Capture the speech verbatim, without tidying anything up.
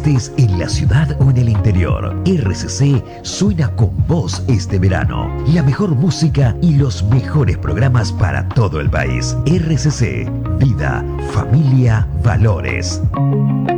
estés en la ciudad o en el interior, R C C suena con vos este verano. La mejor música y los mejores programas para todo el país. R C C, vida, familia, valores.